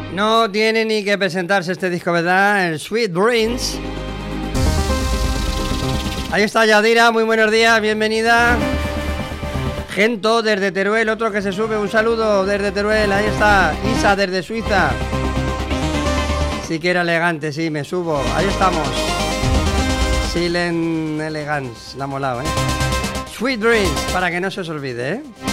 No tiene ni que presentarse este disco, ¿verdad? El Sweet Dreams. Ahí está Yadira, muy buenos días, bienvenida. Gento desde Teruel, otro que se sube, un saludo desde Teruel. Ahí está Isa desde Suiza. Sí que era elegante, sí, me subo. Ahí estamos. Silent Elegance, la ha molado, ¿eh? Sweet Dreams, para que no se os olvide, ¿eh?